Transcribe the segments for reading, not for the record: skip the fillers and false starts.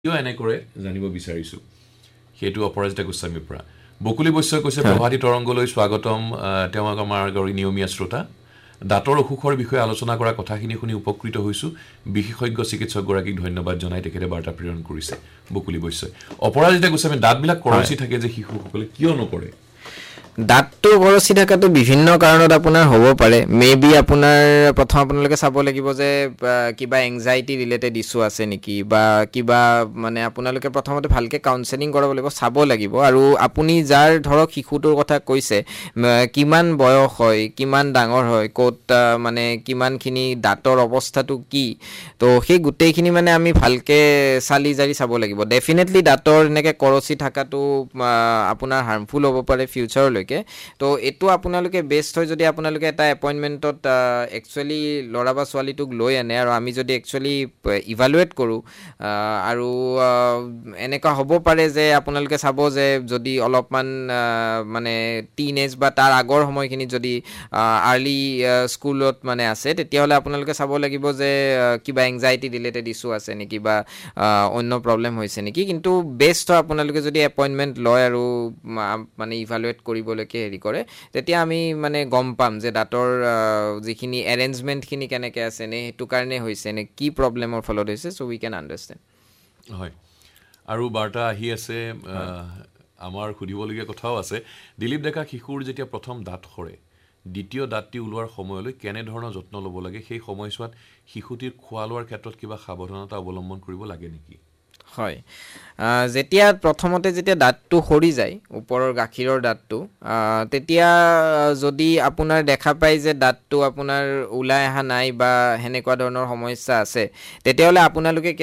কিয় এনে কৰে জানিব বিচাৰিছো সেইটো অপৰাজিতা গোস্বামীৰ পৰা বকুলি বৈশ্যই কৈছে প্ৰভাতী তৰংগলৈ স্বাগতম তেওঁ আমাৰ নিয়মীয়া শ্ৰোতা দাঁতৰ অসুখৰ বিষয়ে আলোচনা কৰা কথাখিনি শুনি উপকৃত হৈছো বিশেষজ্ঞ চিকিৎসক গৰাকীক ধন্যবাদ জনাই তেখেতে বাৰ্তা প্ৰেৰণ কৰিছে বকুলি বৈশ্যই অপৰাজিতা গোস্বামী দাঁতবিলাক কৰচি থাকে যে শিশুসকলে কিয় নকৰে দাঁতটো কৰচি থকাটো বিভিন্ন কাৰণত আপোনাৰ হ'ব পাৰে মেবি আপোনাৰ প্ৰথম আপোনালোকে চাব লাগিব যে কিবা এংজাইটি ৰিলেটেড ইছ্যু আছে নেকি বা কিবা মানে আপোনালোকে প্ৰথমতে ভালকে কাউন্সেলিং কৰাব লাগিব চাব লাগিব আৰু আপুনি যাৰ ধৰক শিশুটোৰ কথা কৈছে কিমান বয়স হয় কিমান ডাঙৰ হয় ক'ত মানে কিমানখিনি দাঁতৰ অৱস্থাটো কি তো সেই গোটেইখিনি মানে আমি ভালকে চালি জাৰি চাব লাগিব ডেফিনেটলি দাঁতৰ এনেকৈ কৰচি থকাটো আপোনাৰ হাৰ্মফুল হ'ব পাৰে ফিউচাৰলৈ তো এটো আপোনালোকে বেষ্ট হয় যদি আপোনালোকে এটা এপইন্টমেন্টত একচুয়ালি লৰা বা ছোৱালীটোক লৈ আনে আৰু আমি যদি একচুয়ালি ইভালুৱেট কৰো আৰু এনেকা হ'ব পাৰে যে আপোনালোকে চাব যে যদি অলপমান মানে টিনেজ বা তাৰ আগৰ সময়খিনি যদি আৰ্লি স্কুলত মানে আছে তেতিয়াহলে আপোনালোকে চাব লাগিব যে কিবা এংজাইটি ৰিলেটেড ইছ্যু আছে নেকি বা অন্য প্ৰবলেম হৈছে নেকি কিন্তু বেষ্ট হয় আপোনালোকে যদি এপইন্টমেন্ট লয় আৰু মানে ইভালুৱেট কৰিব হেৰি কৰে তেতিয়া আমি মানে গম পাম যে দাঁতৰ যিখিনি এৰেঞ্জমেণ্টখিনি কেনেকৈ আছে নে সেইটো কাৰণে হৈছে নে কি প্ৰব্লেমৰ ফলত হৈছে সো উই কেন আণ্ডাৰষ্টেণ্ড হয় আৰু বাৰ্তা আহি আছে আমাৰ সুধিবলগীয়া কথাও আছে দিলীপ ডেকা শিশুৰ যেতিয়া প্ৰথম দাঁত সৰে দ্বিতীয় দাঁতটি ওলোৱাৰ সময়লৈ কেনে ধৰণৰ যত্ন ল'ব লাগে সেই সময়ছোৱাত শিশুটিৰ খোৱা লোৱাৰ ক্ষেত্ৰত কিবা সাৱধানতা অৱলম্বন কৰিব লাগে নেকি হয় যেতিয়া প্ৰথমতে যেতিয়া দাঁতটো সৰি যায় ওপৰৰ গাখীৰৰ দাঁতটো তেতিয়া যদি আপোনাৰ দেখা পায় যে দাঁতটো আপোনাৰ ওলাই অহা নাই বা হেনেকুৱা ধৰণৰ সমস্যা আছে তেতিয়াহলে আপোনালোকে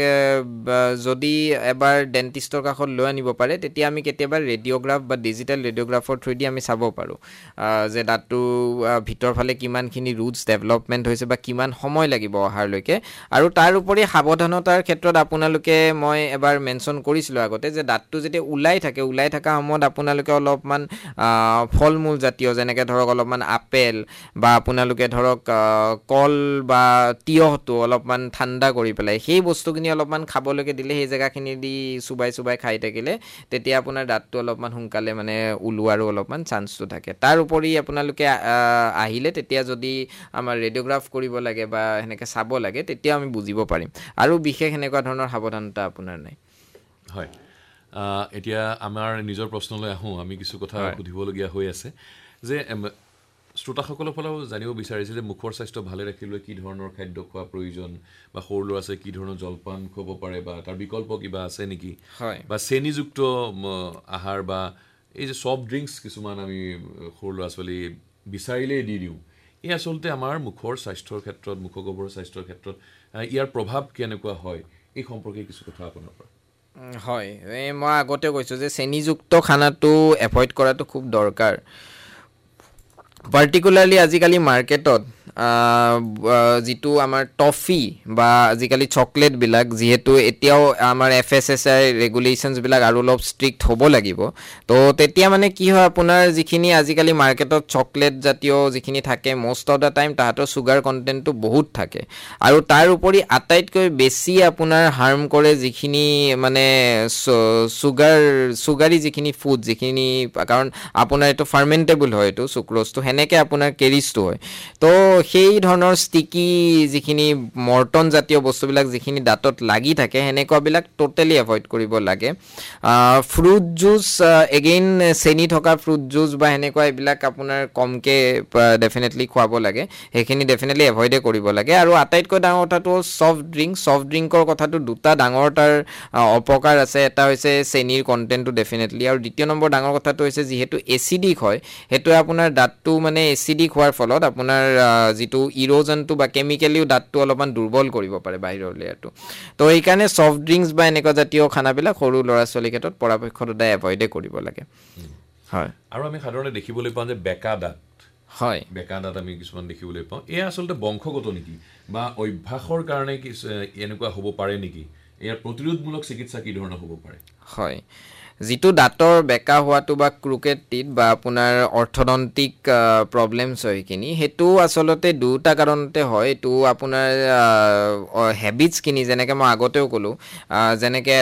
যদি এবাৰ ডেন্টিষ্টৰ কাষত লৈ আনিব পাৰে তেতিয়া আমি কেতিয়াবা ৰেডিঅ'গ্ৰাফ বা ডিজিটেল ৰেডিঅ'গ্ৰাফৰ থ্ৰুদি আমি চাব পাৰো যে দাঁতটো ভিতৰ ফালে কিমানখিনি ৰুটছ ডেভেলপমেন্ট হৈছে বা কিমান সময় লাগিব অহাৰলৈকে আৰু তাৰ উপৰি সাৱধানতাৰ ক্ষেত্ৰত আপোনালোকে মই এবাৰ মেনশন কৰিছিলো আগতে যে দাঁতটো যেতিয়া ওলাই থকা সময়ত আপোনালোকে অলপমান ফলমূল জাতীয় যেনেকৈ ধৰক অলপমান আপেল বা আপোনালোকে ধৰক কল বা তিয়হটো অলপমান ঠাণ্ডা কৰি পেলাই সেই বস্তুখিনি অলপমান খাবলৈকে দিলে সেই জেগাখিনি দি চুবাই খাই থাকিলে তেতিয়া আপোনাৰ দাঁতটো অলপমান সোনকালে মানে ওলোৱাৰো অলপমান চান্সটো থাকে তাৰ উপৰি আপোনালোকে আহিলে তেতিয়া যদি আমাৰ ৰেডিঅ'গ্ৰাফ কৰিব লাগে বা হেনেকৈ চাব লাগে তেতিয়া আমি বুজিব পাৰিম আৰু বিশেষ এনেকুৱা ধৰণৰ সাৱধানতা আপোনাৰ নাই হয় এতিয়া আমাৰ নিজৰ প্ৰশ্নলৈ আহোঁ আমি কিছু কথা সুধিবলগীয়া হৈ আছে যে শ্ৰোতাসকলৰ পৰাও জানিব বিচাৰিছে যে মুখৰ স্বাস্থ্য ভালে ৰাখিবলৈ কি ধৰণৰ খাদ্য খোৱা প্ৰয়োজন বা সৰু ল'ৰা ছোৱালীয়ে কি ধৰণৰ জলপান খাব পাৰে বা তাৰ বিকল্প কিবা আছে নেকি বা চেনিযুক্ত আহাৰ বা এই যে সফট ড্ৰিংকছ কিছুমান আমি সৰু ল'ৰা ছোৱালী বিচাৰিলেই দি দিওঁ এই আচলতে আমাৰ মুখৰ স্বাস্থ্যৰ ক্ষেত্ৰত মুখগহ্বৰৰ স্বাস্থ্যৰ ক্ষেত্ৰত ইয়াৰ প্ৰভাৱ কেনেকুৱা হয় এই সম্পৰ্কে কিছু কথা আপোনাৰ পৰা হয় মই আগতে কৈছো যে চেনিযুক্ত খানাটো এভয়েড কৰাটো খুব দৰকাৰ পাৰ্টিকুলাৰলি আজিকালি মাৰ্কেটত যিটো আমাৰ টফি বা আজিকালি চকলেট বিলাক যেহেতু এতিয়াও আমাৰ FSSAI ৰেগুলেশনছ বিলাক আৰু অলপ ষ্ট্ৰিক্ট হ'ব লাগিব তো তেতিয়া মানে কি হয় আপোনাৰ যিখিনি আজিকালি মাৰ্কেটত চকলেট জাতীয় যিখিনি থাকে মোষ্ট অফ দা টাইম তাহাঁতৰ সুগাৰ কন্টেন্টটো বহুত থাকে আৰু তাৰ উপৰি আটাইতকৈ বেছি আপোনাৰ হাৰ্ম কৰে যিখিনি মানে সুগাৰী যিখিনি ফুড যিখিনি কাৰণ আপোনাৰ এইটো ফাৰ্মেন্টেবল হয় এইটো সুক্ৰোজটো হেনেকে আপোনাৰ কেৰিজটো হয় তো সেই ধৰণৰ ষ্টিকি যিখিনি মৰ্টন জাতীয় বস্তুবিলাক যিখিনি দাঁতত লাগি থাকে হেনেকুৱাবিলাক টোটেলি এভয়েড কৰিব লাগে ফ্ৰুট জুচ এগেইন চেনি থকা ফ্ৰুট জুচ বা হেনেকুৱা এইবিলাক আপোনাৰ কমকে ডেফিনেটলি খুৱাব লাগে সেইখিনি ডেফিনেটলি এভয়েড কৰিব লাগে আৰু আটাইতকৈ ডাঙৰ কথাটো সফট ড্ৰিংকৰ কথাটো দুটা ডাঙৰ তাৰ অপকাৰ আছে এটা হৈছে চেনিৰ কন্টেন্টটো ডেফিনেটলি আৰু দ্বিতীয় নম্বৰ ডাঙৰ কথাটো হৈছে যিহেতু এচিডিক হয় হেতু আপোনাৰ দাঁতটো মানে এচিডিক হোৱাৰ ফলত আপোনাৰ যিটো ইৰোজনটো বা কেমিক্যালিও দাঁতটো অলপমান দুৰ্বল কৰিব পাৰে বাহিৰৰ লেয়াৰটো তো এই কাৰণে সফট ড্ৰিংকস বা এনেকুৱা জাতীয় খানাবিলাক সৰু ল'ৰা ছোৱালীৰ ক্ষেত্ৰত পৰাপক্ষত এভয়েড কৰিব লাগে হয় আৰু আমি সাধাৰণতে দেখিবলৈ পাওঁ যে বেকা দাঁত হয় বেকা দাঁত আমি কিছুমান দেখিবলৈ পাওঁ এয়া আচলতে বংশগত নেকি বা অভ্যাসৰ কাৰণে এনেকুৱা হ'ব পাৰে নেকি ইয়াৰ প্ৰতিৰোধমূলক চিকিৎসা কি ধৰণৰ হ'ব পাৰে হয় যিটো দাঁতৰ বেকা হোৱাটো বা ক্ৰুকেড টিথ বা আপোনাৰ অৰ্থডন্টিক প্ৰব্লেমছ হয় সেইখিনি সেইটো আচলতে দুটা কাৰণতে হয় এইটো আপোনাৰ হেবিটছখিনি যেনেকৈ মই আগতেও ক'লোঁ যেনেকৈ